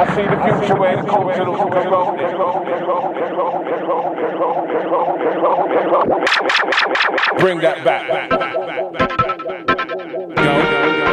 see the future where the culture looks like. Bring that back.